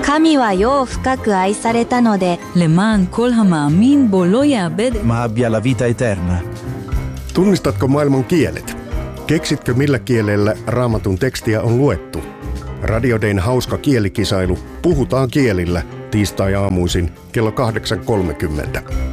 神は世を深く愛されたので למען כל המאמין bו לא יאבד. Ma abbia la vita eterna. Tunnistatko maailman kielet? Keksitkö millä kielellä Raamatun tekstiä on luettu? Radio Dayn hauska kielikisailu Puhutaan kielillä tiistai-aamuisin kello 8.30.